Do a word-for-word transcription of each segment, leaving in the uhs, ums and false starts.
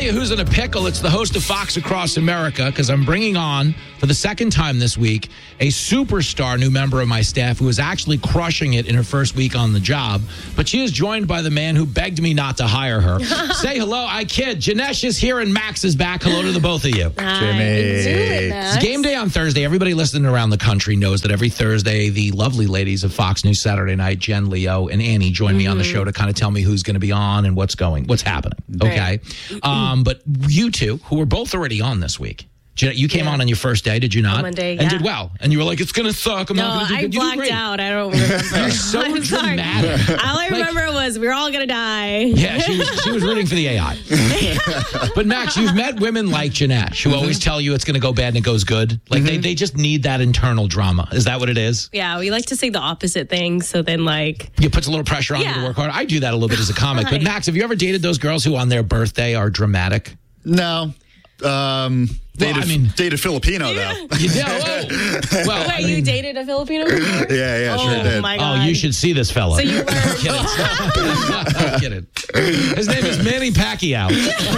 you who's in a pickle. It's the host of Fox Across America, because I'm bringing on, for the second time this week, a superstar new member of my staff who is actually crushing it in her first week on the job. But she is joined by the man who begged me not to hire her. Say hello. I kid. Janesh is here and Max is back. Hello to the both of you. Hi. Jimmy. It, It's game day on Thursday. Everybody listening around the country knows that every Thursday, the lovely ladies of Fox News Saturday Night, Jen, Leo, and Annie, join mm-hmm. me on the show to kind of tell me who's going to be on and what's going, what's happening. Okay. Right. Um, but you two, who were both already on this week, you came yeah. on on your first day, did you not? On Monday, and yeah. did well. And you were like, it's going to suck. I'm no, not going to do I good. You blacked did great. out. I don't remember. You're so I'm dramatic. Sorry. All I like, remember was we were all going to die. Yeah, she was, she was rooting for the A I. But Max, you've met women like Janesh who mm-hmm. always tell you it's going to go bad and it goes good. Like mm-hmm. they, they just need that internal drama. Is that what it is? Yeah, we like to say the opposite thing. So then like... It puts a little pressure on yeah. you to work hard. I do that a little bit as a comic. Right. But Max, have you ever dated those girls who on their birthday are dramatic? No. Um, dated, well, I mean, dated Filipino yeah. though. You did? Oh. Well, Wait, I mean, you dated a Filipino? yeah, yeah, oh, sure did. My God. Oh, you should see this fella. So you were... I'm kidding. I'm kidding. His name is Manny Pacquiao.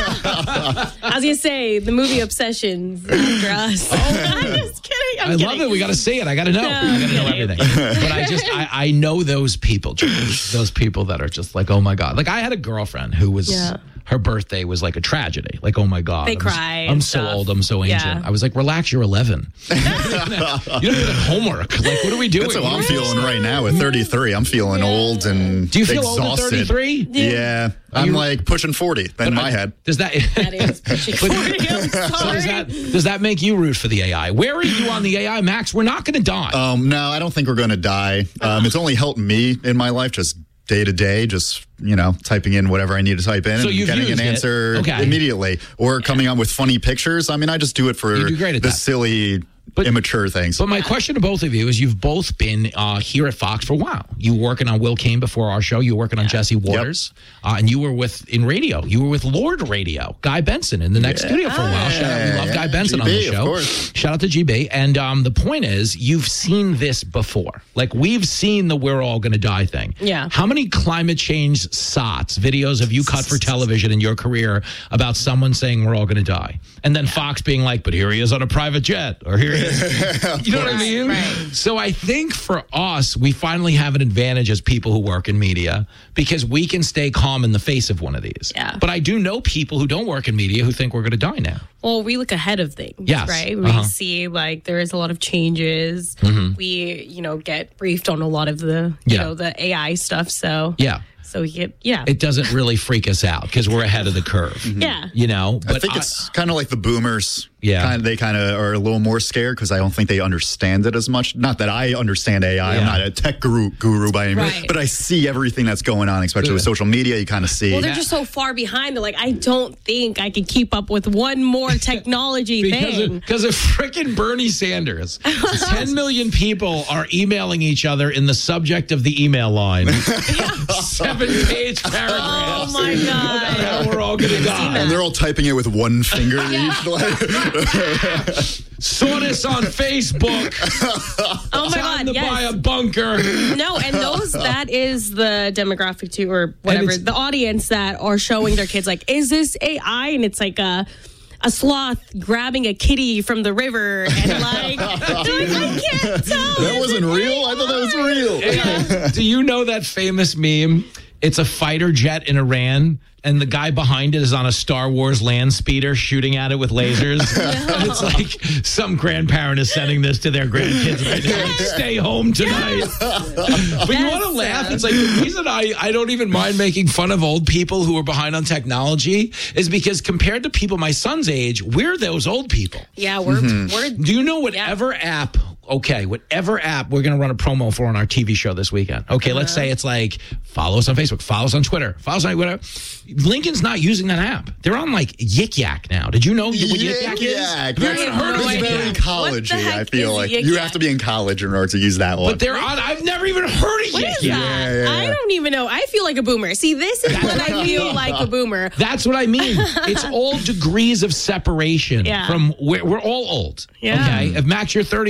I was going to say, the movie Obsessions after us. Oh. I'm just kidding. I'm I kidding. love it. We got to see it. I got to know. No, I got to know everything. But I just, I, I know those people, those people that are just like, oh my God. Like I had a girlfriend who was... Yeah. Her birthday was like a tragedy. Like, oh my God. They I'm, cry. I'm so stuff. old. I'm so ancient. Yeah. I was like, relax, you're eleven. You don't even have homework. Like, what are we doing? That's how I'm feeling right now at thirty-three. I'm feeling yeah. old and Do you feel exhausted. old at thirty-three? Yeah. yeah. I'm you, like pushing forty in my I, head. Does that, that is pushing forty. I'm sorry. So does, that, does that make you root for the A I? Where are you on the A I, Max? We're not going to die. Um, no, I don't think we're going to die. Um, it's only helped me in my life, just day to day, just, you know, typing in whatever I need to type in so and getting an answer okay. immediately. Or coming up with funny pictures. I mean, I just do it for you do great at the that. silly... But, immature things. But my question to both of you is you've both been uh, here at Fox for a while. You were working on Will Kane before our show. You were working on yeah. Jesse Waters. Yep. Uh, and you were with in radio. You were with Lord Radio, Guy Benson in the next yeah. studio for a while. Shout out. We love yeah. Guy Benson G B, on the show. Of course. Shout out to G B. And um, the point is, you've seen this before. Like, we've seen the we're all going to die thing. Yeah. How many climate change sots, videos have you cut for television in your career about someone saying we're all going to die? And then yeah. Fox being like, but here he is on a private jet. Or here he is. You know what I mean? Right. So I think for us, we finally have an advantage as people who work in media because we can stay calm in the face of one of these. Yeah. But I do know people who don't work in media who think we're going to die now. Well, we look ahead of things, yes. right? We uh-huh. see like there is a lot of changes. Mm-hmm. We, you know, get briefed on a lot of the, you yeah. know, the A I stuff. So yeah. So we get, yeah. It doesn't really freak us out because we're ahead of the curve. Mm-hmm. Yeah. You know? But I think I, it's kind of like the boomers. Yeah. Kind of, they kind of are a little more scared because I don't think they understand it as much. Not that I understand A I. Yeah. I'm not a tech guru, guru by any means. Right. But I see everything that's going on, especially Good. with social media. You kind of see. Well, they're just so far behind. They're like, I don't think I can keep up with one more technology because thing. Because of, of freaking Bernie Sanders. ten million people are emailing each other in the subject of the email line. Seven-page paragraphs. Oh, my God. How we're all going to die. And they're all typing it with one finger each. Saw this on Facebook. Oh, my Time God, to yes. buy a bunker. No, and those, that is the demographic too, or whatever, the audience that are showing their kids, like, is this A I? And it's like a... a sloth grabbing a kitty from the river and like, I can't tell. That wasn't real? I thought that was real. Yeah. Do you know that famous meme? It's a fighter jet in Iran, and the guy behind it is on a Star Wars land speeder shooting at it with lasers. No. And it's like some grandparent is sending this to their grandkids right now. Like, stay home tonight. But you want to laugh? It's like the reason I, I don't even mind making fun of old people who are behind on technology is because compared to people my son's age, we're those old people. Yeah, we're... Mm-hmm. we're Do you know whatever yeah. app... Okay, whatever app we're going to run a promo for on our T V show this weekend. Okay, uh-huh. let's say it's like, follow us on Facebook, follow us on Twitter, follow us on whatever. Lincoln's not using that app. They're on like Yik Yak now. Did you know what Yik Yak is? Have you ever heard of it? It's very collegey, I feel like. Yik you Yak? have to be in college in order to use that one. But they're on, I've never even heard of what Yik is Yak. that? Yeah, yeah. I don't even know. I feel like a boomer. See, this is when I feel like a boomer. That's what I mean. It's all degrees of separation yeah. from, we're, we're all old. Yeah. Okay, if Max, you're thirty-three,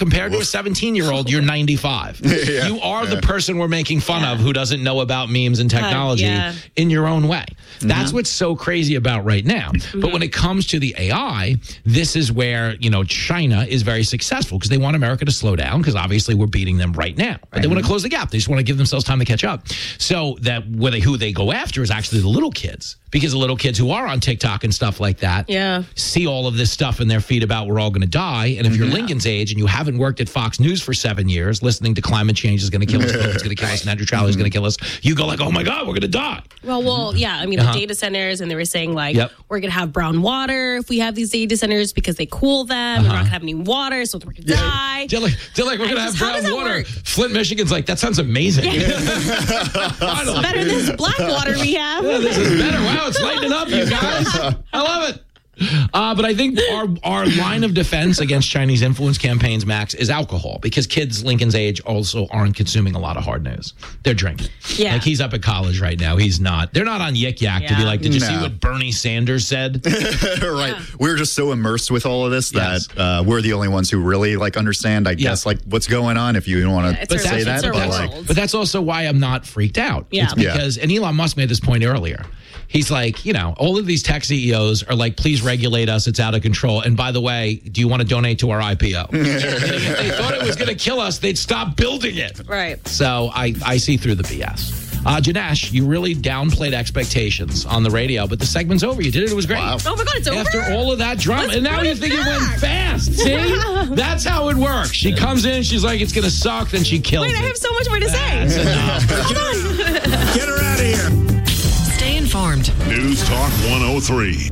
compared to a seventeen-year-old, you're ninety-five. yeah, you are yeah. the person we're making fun yeah. of who doesn't know about memes and technology uh, yeah. in your own way. That's mm-hmm. what's so crazy about right now. Mm-hmm. But when it comes to the A I, this is where, you know, China is very successful because they want America to slow down because obviously we're beating them right now. But right. they want to close the gap. They just want to give themselves time to catch up. So that where they, who they go after is actually the little kids. Because the little kids who are on TikTok and stuff like that yeah. see all of this stuff in their feed about we're all going to die. And if mm-hmm. you're Lincoln's age and you haven't worked at Fox News for seven years, listening to climate change is going to kill us, it's going to kill us, net neutrality mm-hmm. is going to kill us, you go like, oh my God, we're going to die. Well, well, yeah. I mean, uh-huh. the data centers, and they were saying like, yep. we're going to have brown water if we have these data centers because they cool them. Uh-huh. We're not going to have any water, so we're going to yeah. die. They're like, they're like we're going to have brown water. Work? Flint, Michigan's like, that sounds amazing. Yeah. It's better than this black water we have. Yeah, this is better. Wow, it's lighting up. You guys, I love it. Uh, but I think our our line of defense against Chinese influence campaigns, Max, is alcohol because kids Lincoln's age also aren't consuming a lot of hard news. They're drinking. Yeah. Like he's up at college right now. He's not. They're not on Yik Yak yeah. to be like, did you no. see what Bernie Sanders said? right. Yeah. We're just so immersed with all of this yes. that uh, we're the only ones who really like understand, I yeah. guess, like what's going on if you want to yeah, say that. But but, like, but that's also why I'm not freaked out. Yeah. It's because, yeah. and Elon Musk made this point earlier. He's like, you know, all of these tech C E Os are like, please regulate us. It's out of control. And by the way, do you want to donate to our I P O? If they thought it was going to kill us, they'd stop building it. Right. So I, I see through the B S. Uh, Janesh, you really downplayed expectations on the radio, but the segment's over. You did it. It was great. Wow. Oh, my God, it's over? After all of that drama. Let's and now you think back. It went fast. See? That's how it works. She comes in, she's like, it's going to suck, then she kills Wait, it. I have so much more to say. That's enough. Hold on. Get her out of here. Stay informed. News Talk one oh three.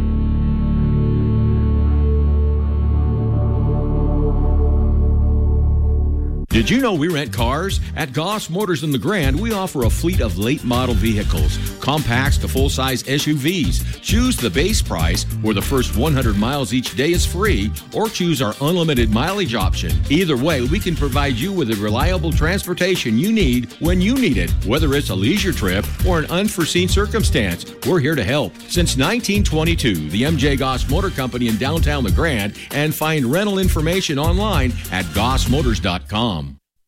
Did you know we rent cars? At Goss Motors in the Grand, we offer a fleet of late model vehicles, compacts to full-size S U Vs. Choose the base price, where the first one hundred miles each day is free, or choose our unlimited mileage option. Either way, we can provide you with the reliable transportation you need when you need it. Whether it's a leisure trip or an unforeseen circumstance, we're here to help. Since nineteen twenty-two, the M J Goss Motor Company in downtown the Grand, and find rental information online at goss motors dot com.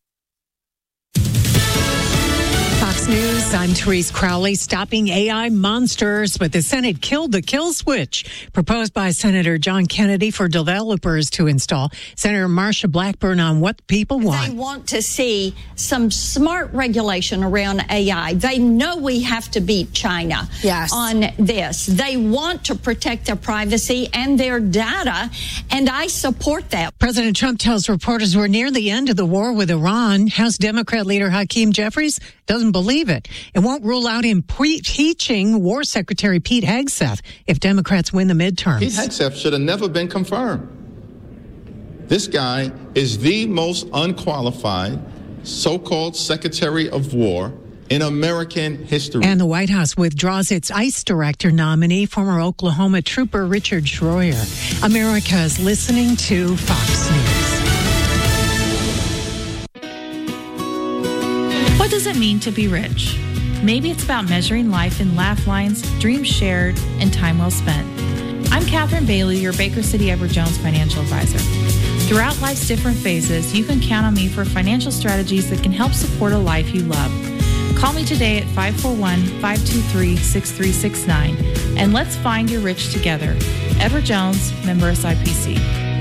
Fox News, I'm Therese Crowley. Stopping A I monsters, but the Senate killed the kill switch proposed by Senator John Kennedy for developers to install. Senator Marsha Blackburn on what the people want. They want to see some smart regulation around A I. They know we have to beat China yes. on this. They want to protect their privacy and their data, and I support that. President Trump tells reporters we're near the end of the war with Iran. House Democrat leader Hakeem Jeffries doesn't believe it. It won't rule out impeaching War Secretary Pete Hegseth if Democrats win the midterms. Pete Hegseth should have never been confirmed. This guy is the most unqualified so-called Secretary of War in American history. And the White House withdraws its ICE director nominee, former Oklahoma trooper Richard Schroyer. America is listening to Fox News. What does it mean to be rich? Maybe it's about measuring life in laugh lines, dreams shared, and time well spent. I'm Catherine Bailey, your Baker City Edward Jones financial advisor. Throughout life's different phases, you can count on me for financial strategies that can help support a life you love. Call me today at five four one, five two three, six three six nine, and let's find your rich together. Edward Jones, member S I P C.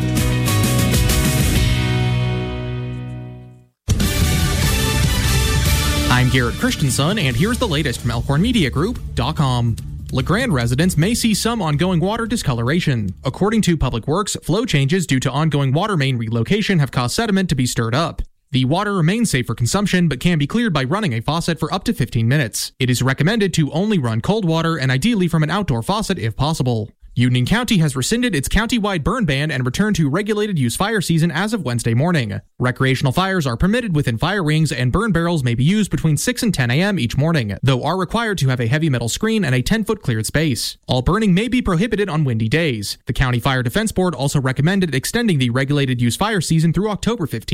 I'm Garrett Christensen, and here's the latest from Elkhorn Media Group dot com. LeGrand residents may see some ongoing water discoloration. According to Public Works, flow changes due to ongoing water main relocation have caused sediment to be stirred up. The water remains safe for consumption, but can be cleared by running a faucet for up to fifteen minutes. It is recommended to only run cold water and ideally from an outdoor faucet if possible. Union County has rescinded its county-wide burn ban and returned to regulated use fire season as of Wednesday morning. Recreational fires are permitted within fire rings, and burn barrels may be used between six and ten a.m. each morning, though are required to have a heavy metal screen and a ten-foot cleared space. All burning may be prohibited on windy days. The County Fire Defense Board also recommended extending the regulated use fire season through October fifteenth.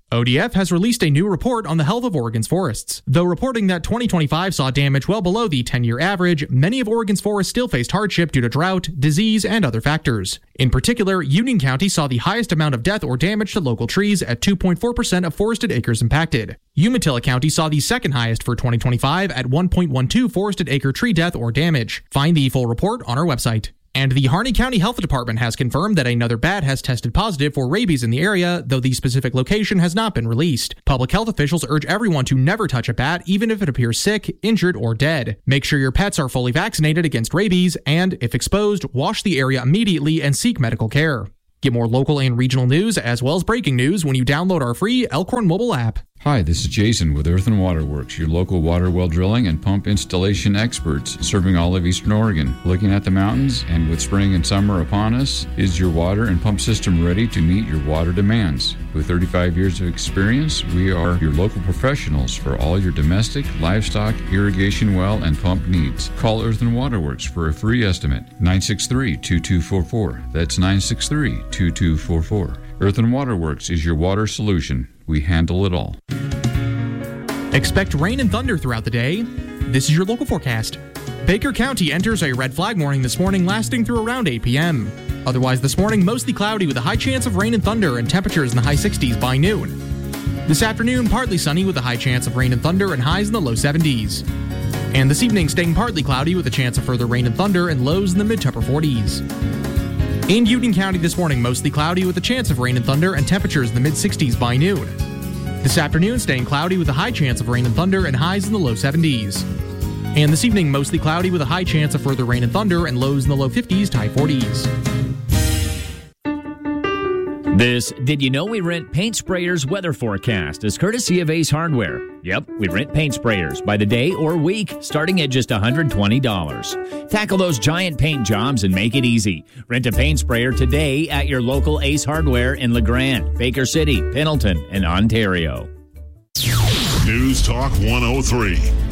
O D F has released a new report on the health of Oregon's forests. Though reporting that twenty twenty-five saw damage well below the ten-year average, many of Oregon's forests still faced hardship due to drought, disease, and other factors. In particular, Union County saw the highest amount of death or damage to local trees at two point four percent of forested acres impacted. Umatilla County saw the second highest for twenty twenty-five at one point one two forested acre tree death or damage. Find the full report on our website. And the Harney County Health Department has confirmed that another bat has tested positive for rabies in the area, though the specific location has not been released. Public health officials urge everyone to never touch a bat, even if it appears sick, injured, or dead. Make sure your pets are fully vaccinated against rabies, and, if exposed, wash the area immediately and seek medical care. Get more local and regional news, as well as breaking news, when you download our free Elkhorn mobile app. Hi, this is Jason with Earth and Water Works, your local water well drilling and pump installation experts serving all of Eastern Oregon. Looking at the mountains, and with spring and summer upon us, is your water and pump system ready to meet your water demands? With thirty-five years of experience, we are your local professionals for all your domestic, livestock, irrigation well, and pump needs. Call Earth and Water Works for a free estimate. nine six three, two two four four. That's nine six three, two two four four. Earth and Water Works is your water solution. We handle it all. Expect rain and thunder throughout the day. This is your local forecast. Baker County enters a red flag warning this morning, lasting through around eight p.m. Otherwise, this morning, mostly cloudy with a high chance of rain and thunder and temperatures in the high sixties by noon. This afternoon, partly sunny with a high chance of rain and thunder and highs in the low seventies. And this evening, staying partly cloudy with a chance of further rain and thunder and lows in the mid to upper forties. In Union County this morning, mostly cloudy with a chance of rain and thunder and temperatures in the mid sixties by noon. This afternoon, staying cloudy with a high chance of rain and thunder and highs in the low seventies. And this evening, mostly cloudy with a high chance of further rain and thunder and lows in the low fifties to high forties. This Did You Know We Rent Paint Sprayers weather forecast is courtesy of Ace Hardware. Yep, we rent paint sprayers by the day or week, starting at just one hundred twenty dollars. Tackle those giant paint jobs and make it easy. Rent a paint sprayer today at your local Ace Hardware in LeGrand, Baker City, Pendleton, and Ontario. News Talk one oh three.